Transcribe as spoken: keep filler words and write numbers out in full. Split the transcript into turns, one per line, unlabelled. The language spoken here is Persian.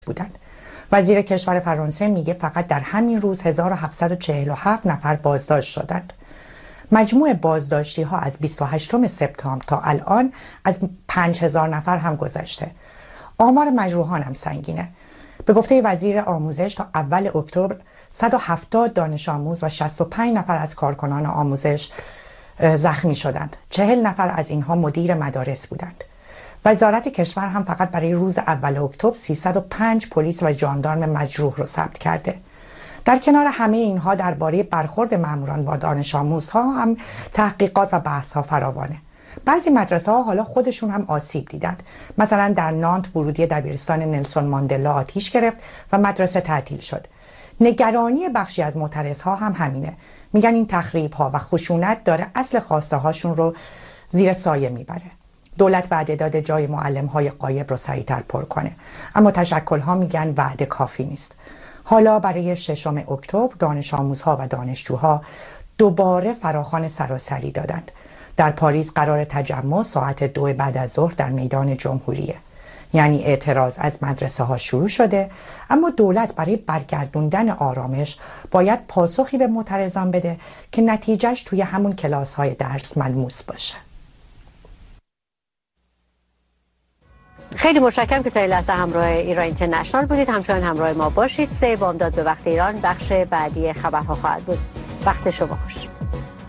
بودند. وزیر کشور فرانسه میگه فقط در همین روز هزار و هفتصد و چهل و هفت نفر بازداشت شدند. مجموع بازداشتی ها از بیست و هشتم سپتامبر تا الان از پنج هزار نفر هم گذشته. آمار مجروحان هم سنگینه. به گفته وزیر آموزش تا اول اکتبر صد و هفتاد دانش آموز و شصت و پنج نفر از کارکنان آموزش زخمی شدند. چهل نفر از اینها مدیر مدارس بودند. وزارت کشور هم فقط برای روز اول اکتبر سیصد و پنج پلیس و ژاندارم مجروح رو ثبت کرده. در کنار همه اینها درباره برخورد ماموران با دانش آموزها هم تحقیقات و بحث ها فراوانه. بعضی مدرسه ها حالا خودشون هم آسیب دیدند. مثلا در نانت ورودی دبیرستان نلسون ماندلا آتیش گرفت و مدرسه تعطیل شد. نگرانی بخشی از معترض ها هم همینه. میگن این تخریب ها و خشونت داره اصل خواسته هاشون رو زیر سایه میبره. دولت وعده داده جای معلم های غایب رو سریعتر پر کنه، اما تشکل ها میگن وعده کافی نیست. حالا برای ششم اکتبر دانش آموزها و دانشجوها دوباره فراخوان سراسری دادند. در پاریس قرار تجمع ساعت دو بعد از ظهر در میدان جمهوریه. یعنی اعتراض از مدرسه ها شروع شده، اما دولت برای برگردوندن آرامش باید پاسخی به معترضان بده که نتیجهش توی همون کلاس های درس ملموس باشه.
خیلی متشکرم که تا این لحظه همراه ایران اینترنشنال بودید. همچنان همراه ما باشید. سه بامداد به وقت ایران بخش بعدی خبرها خواهد بود. وقت شما خوش.